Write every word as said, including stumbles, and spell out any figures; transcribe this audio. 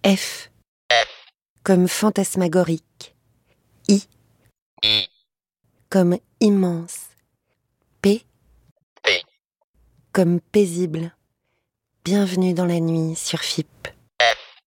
F comme fantasmagorique. I comme immense. P comme paisible. Bienvenue dans la nuit sur F I P.